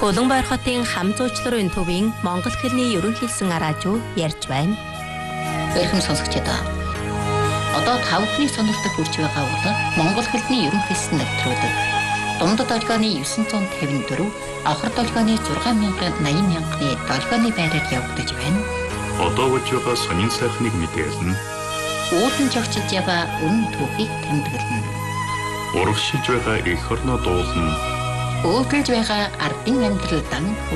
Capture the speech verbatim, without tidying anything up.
Улаанбаяр хотын хам зуучларын төвийн Монгол хэлний ерөнхийлсэн араажуу ярьж байна. Эрхэм сонсогчдоо. Одоо тавхны сонирхдаг хүрч байгаа бол Монгол хэлний ерөнхийлсэн нэвтрүүлэг. Дундад долгионы дев'ять п'ятьдесят четыре, авхар долгионы шесть мянга восемьдесят мянганы долгионы байраар явагдаж байна. Одоо болж байгаа сонин сайхныг мэдээлнэ. Уулын жогчж яваа үнэн түүхийг тэмдэглэнэ. Урагшилж байгаа эх орноо дуулна. Өөдөлж байгаа ардын амьдралдан